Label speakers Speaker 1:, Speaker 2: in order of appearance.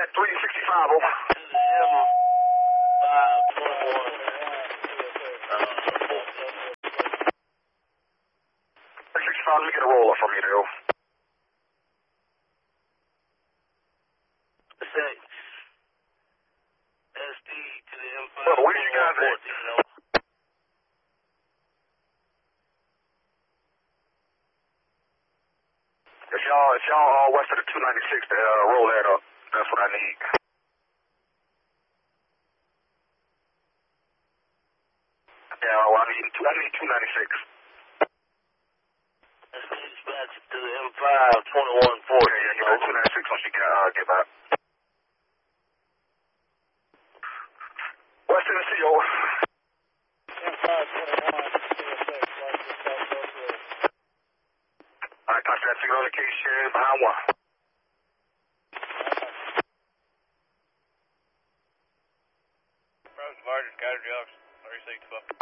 Speaker 1: at 365 over. Let me get a roller from you, though.
Speaker 2: SD to the M5.
Speaker 1: Well, where you guys at? If y'all west of the 296, roll that up. That's what I need. Yeah, well, I need 296.
Speaker 2: Dispatch to the M5, 2140.
Speaker 1: Yeah, you got 296 once you get back. West Tennessee, over. Alright, copy that. Signal location behind one.
Speaker 2: Rose Martin, Guide Jobs, 36 12.